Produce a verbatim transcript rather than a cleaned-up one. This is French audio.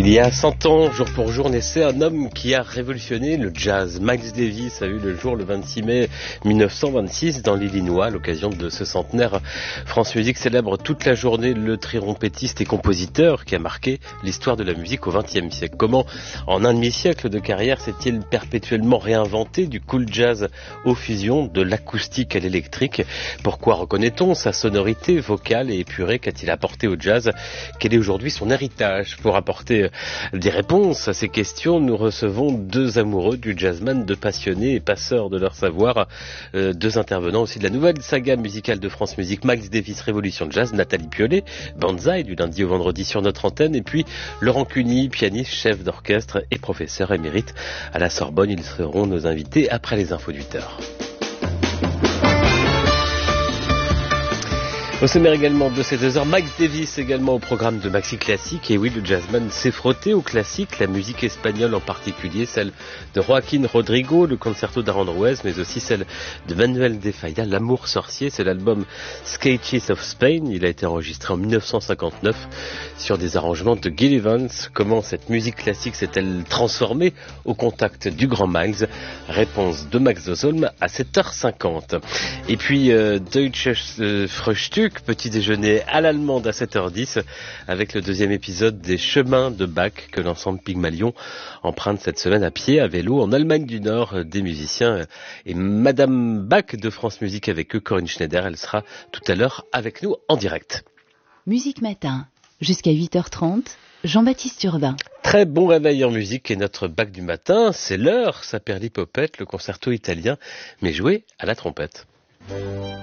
Il y a cent ans, jour pour jour, naissait un homme qui a révolutionné le jazz. Miles Davis a eu le jour le vingt-six mai mille neuf cent vingt-six dans l'Illinois, à l'occasion de ce centenaire. France Musique célèbre toute la journée le trompettiste et compositeur qui a marqué l'histoire de la musique au vingtième siècle. Comment, en un demi-siècle de carrière, s'est-il perpétuellement réinventé du cool jazz aux fusions, de l'acoustique à l'électrique? Pourquoi reconnaît-on sa sonorité vocale et épurée? Qu'a-t-il apporté au jazz? Quel est aujourd'hui son héritage? Pour apporter des réponses à ces questions, nous recevons deux amoureux du jazzman, deux passionnés et passeurs de leur savoir, euh, deux intervenants aussi de la nouvelle saga musicale de France Musique, Miles Davis Révolution Jazz, Nathalie Piolet, Banzai du lundi au vendredi sur notre antenne, et puis Laurent Cuny, pianiste, chef d'orchestre et professeur émérite à la Sorbonne. Ils seront nos invités après les infos du huit heures. Au sommaire également de ces deux heures, Miles Davis également au programme de Maxi Classique. Et oui, le jazzman s'est frotté au classique, la musique espagnole en particulier, celle de Joaquín Rodrigo, le concerto d'Aranjuez, mais aussi celle de Manuel de Falla, L'amour sorcier. C'est l'album Sketches of Spain. Il a été enregistré en mille neuf cent cinquante-neuf sur des arrangements de Gil Evans. Comment cette musique classique s'est-elle transformée au contact du grand Miles? Réponse de Max Dosholm à sept heures cinquante. Et puis euh, Deutsches euh, Frühstück, petit déjeuner à l'allemande à sept heures dix, avec le deuxième épisode des Chemins de Bach que l'ensemble Pygmalion emprunte cette semaine à pied, à vélo, en Allemagne du Nord, des musiciens et Madame Bach de France Musique avec eux, Corinne Schneider. Elle sera tout à l'heure avec nous en direct. Musique Matin, jusqu'à huit heures trente, Jean-Baptiste Urbain. Très bon réveil en musique et notre Bach du matin, c'est l'heure, Saperli Popette, le concerto italien, mais joué à la trompette.